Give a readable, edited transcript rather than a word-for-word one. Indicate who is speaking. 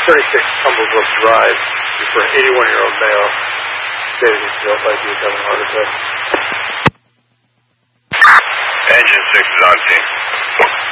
Speaker 1: 36 Tumblebrook Drive. For an 81-year-old male, stated his felt like he was having a heart attack.
Speaker 2: Engine 6 is on scene.